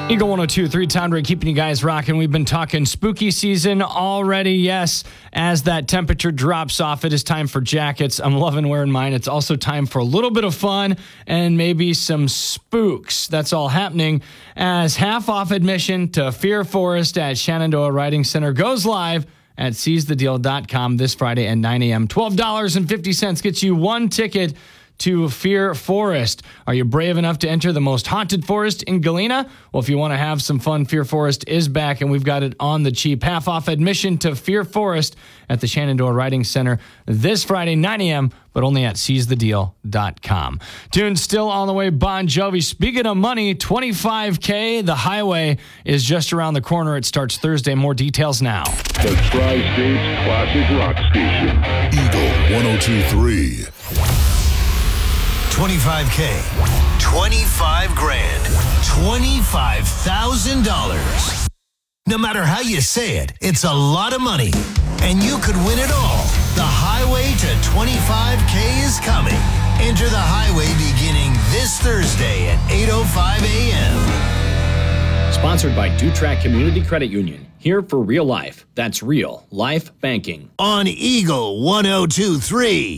Eagle 102.3, Tom Ray, keeping you guys rocking. We've been talking spooky season already. Yes, as that temperature drops off, it is time for jackets. I'm loving wearing mine. It's also time for a little bit of fun and maybe some spooks. That's all happening as half-off admission to Fear Forest at Shenandoah Riding Center goes live at seizethedeal.com this Friday at 9 a.m. $12.50 gets you one ticket to Fear Forest. Are you brave enough to enter the most haunted forest in Galena? Well, if you want to have some fun, Fear Forest is back, and we've got it on the cheap. Half-off admission to Fear Forest at the Shenandoah Riding Center this Friday, 9 a.m., but only at seizethedeal.com. Tune still on the way, Bon Jovi. Speaking of money, $25K, the highway is just around the corner. It starts Thursday. More details now. The Tri-States Classic Rock Station. Eagle 102.3. 25K, 25 grand, $25,000. No matter how you say it, it's a lot of money, and you could win it all. The highway to 25K is coming. Enter the highway beginning this Thursday at 8:05 a.m. Sponsored by Dutrack Community Credit Union. Here for real life. That's real life banking. On Eagle 102.3.